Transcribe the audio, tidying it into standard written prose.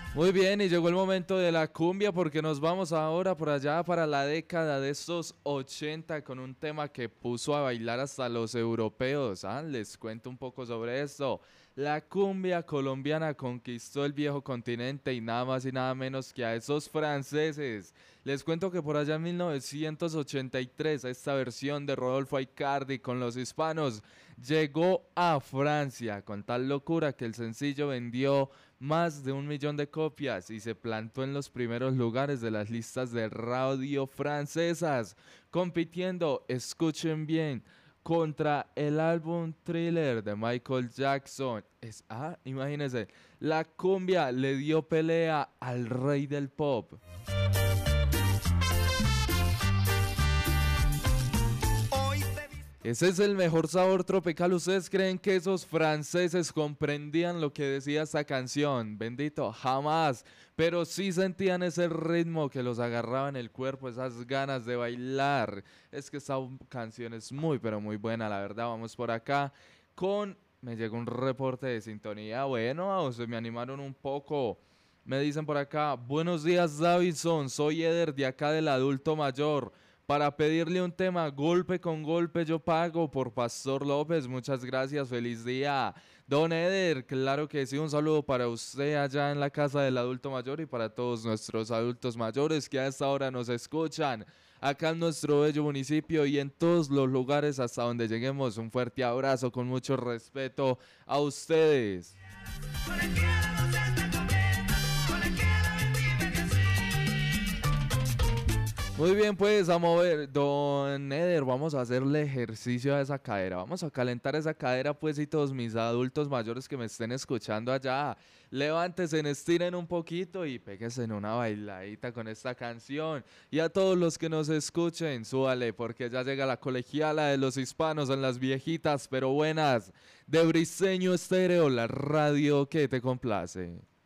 Muy bien, y llegó el momento de la cumbia porque nos vamos ahora por allá para la década de estos 80 con un tema que puso a bailar hasta los europeos. Les cuento un poco sobre esto. La cumbia colombiana conquistó el viejo continente y nada más y nada menos que a esos franceses. Les cuento que por allá en 1983 esta versión de Rodolfo Aicardi con los hispanos llegó a Francia con tal locura que el sencillo vendió más de 1 millón de copias y se plantó en los primeros lugares de las listas de radio francesas, compitiendo, escuchen bien, contra el álbum Thriller de Michael Jackson. Imagínense, la cumbia le dio pelea al rey del pop. Ese es el mejor sabor tropical. ¿Ustedes creen que esos franceses comprendían lo que decía esta canción? Bendito, jamás. Pero sí sentían ese ritmo que los agarraba en el cuerpo, esas ganas de bailar. Es que esta canción es muy, pero muy buena, la verdad. Vamos por acá con... Me llegó un reporte de sintonía. Bueno, se me animaron un poco. Me dicen por acá, buenos días Davidson, soy Eder de acá del adulto mayor. Para pedirle un tema, golpe con golpe yo pago por Pastor López. Muchas gracias, feliz día. Don Eder, claro que sí, un saludo para usted allá en la casa del adulto mayor y para todos nuestros adultos mayores que a esta hora nos escuchan. Acá en nuestro bello municipio y en todos los lugares hasta donde lleguemos. Un fuerte abrazo con mucho respeto a ustedes. Muy bien, pues a mover, don Eder, vamos a hacerle ejercicio a esa cadera, vamos a calentar esa cadera pues y todos mis adultos mayores que me estén escuchando allá, levántense, estiren un poquito y péguense en una bailadita con esta canción y a todos los que nos escuchen, súbale porque ya llega la colegiala de los hispanos en las viejitas pero buenas de Briseño Estéreo, la radio que te complace.